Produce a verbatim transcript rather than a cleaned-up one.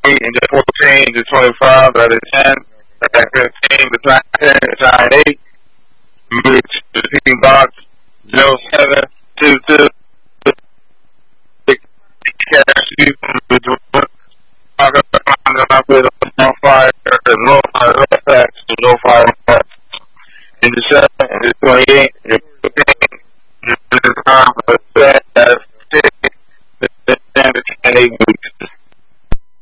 twenty, and the fourteen, the twenty-five, that is ten. That fifteen, the time ten, the time eight. Move to the picking box. Zero seven two two. Cash you from the door. I'm going to no fire, no fire, no fire, no fire. In the seven, in the twenty-eight.